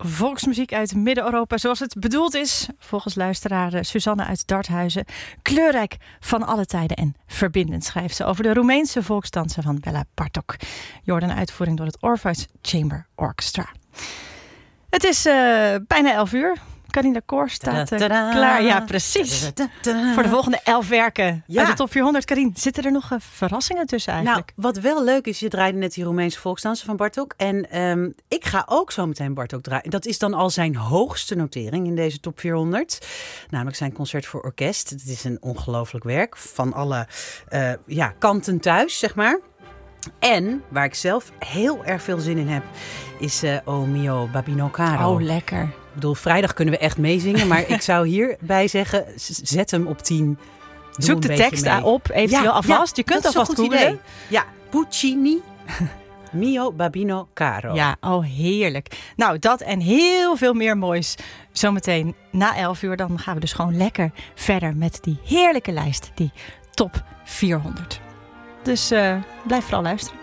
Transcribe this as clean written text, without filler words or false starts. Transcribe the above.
volksmuziek uit Midden-Europa zoals het bedoeld is. Volgens luisteraar Suzanne uit Darthuizen. Kleurrijk van alle tijden en verbindend schrijft ze over de Roemeense volksdansen van Bela Bartok. Je hoort een uitvoering door het Orpheus Chamber Orchestra. Het is bijna 11 uur. Carina Koor staat klaar. Ja, precies. Voor de volgende 11 werken uit de top 400. Karin, zitten er nog verrassingen tussen eigenlijk? Nou, wat wel leuk is, je draaide net die Roemeense volksdansen van Bartok. En ik ga ook zo meteen Bartok draaien. Dat is dan al zijn hoogste notering in deze top 400. Namelijk zijn concert voor orkest. Het is een ongelooflijk werk van alle kanten thuis, zeg maar. En waar ik zelf heel erg veel zin in heb, is O mio Babino Caro. Oh, lekker. Ik bedoel, vrijdag kunnen we echt meezingen, maar ik zou hierbij zeggen, zet hem op 10. Zoek de tekst op, eventueel alvast. Je kunt alvast googlen. Ja, Puccini, mio Babino Caro. Ja, oh heerlijk. Nou, dat en heel veel meer moois. Zometeen na 11 uur, dan gaan we dus gewoon lekker verder met die heerlijke lijst, die top 400. Dus blijf vooral luisteren.